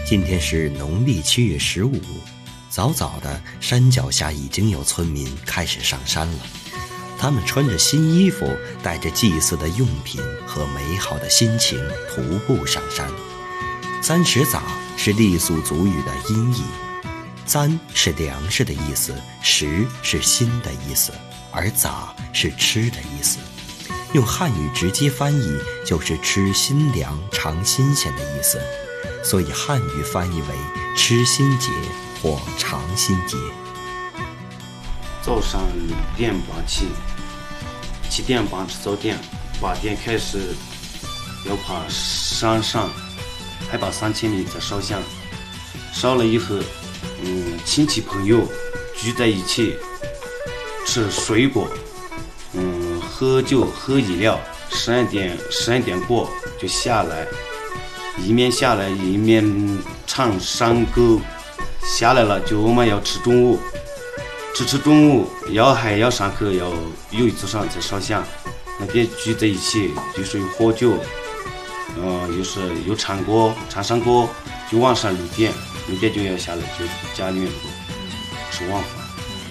今天是农历7月15，早早的山脚下已经有村民开始上山了。他们穿着新衣服，带着祭祀的用品和美好的心情徒步上山。30早是傈僳族语的音译，簪是粮食的意思，食是心的意思，而早是吃的意思。用汉语直接翻译就是吃新粮尝新鲜的意思，所以汉语翻译为吃新节或尝新节。 早上6点半起，7点半吃早点，8点开始要爬山上，海拔3000米再烧香。烧了以后，亲戚朋友聚在一起吃水果，喝酒喝饮料，11点过就下来，一面下来一面唱山歌。下来了就我们要吃中午，吃中午还要上课，要有一组上再烧香。那边聚在一起就是有喝酒，有唱歌唱山歌，就晚上6点就要下来，就家里面吃晚饭。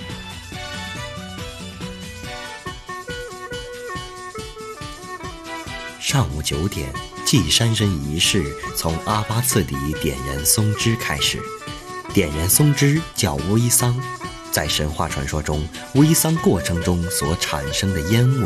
上午9点，祭山神仪式从阿巴次底点燃松枝开始。点燃松枝叫煨桑，在神话传说中，煨桑过程中所产生的烟雾